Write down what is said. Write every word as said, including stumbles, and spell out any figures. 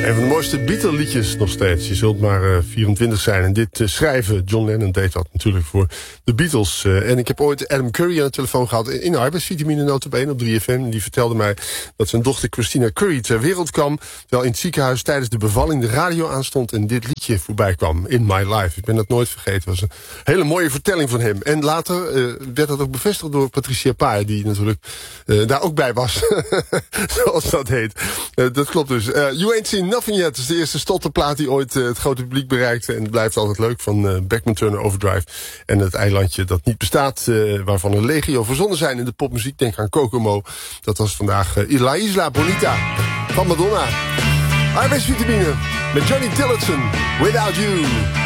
Een van de mooiste Beatle-liedjes nog steeds. Je zult maar uh, vierentwintig zijn en dit uh, schrijven. John Lennon deed dat natuurlijk voor de Beatles. Uh, en ik heb ooit Adam Curry aan de telefoon gehad in de arbeidsvitamine nota bene op drie F M. En die vertelde mij dat zijn dochter Christina Curry ter wereld kwam, terwijl in het ziekenhuis tijdens de bevalling de radio aanstond en dit liedje voorbij kwam. In My Life. Ik ben dat nooit vergeten. Het was een hele mooie vertelling van hem. En later uh, werd dat ook bevestigd door Patricia Pai, die natuurlijk uh, daar ook bij was. Zoals dat heet. Uh, dat klopt dus. Uh, You Ain't Seen Nothing Yet is de eerste stotterplaat die ooit uh, het grote publiek bereikte. En het blijft altijd leuk van uh, Beckman Turner Overdrive. En het eilandje dat niet bestaat, uh, waarvan een legio verzonnen zijn in de popmuziek. Denk aan Kokomo. Dat was vandaag uh, La Isla Bonita van Madonna. Arbeidsvitamine met Johnny Tillotson. Without You.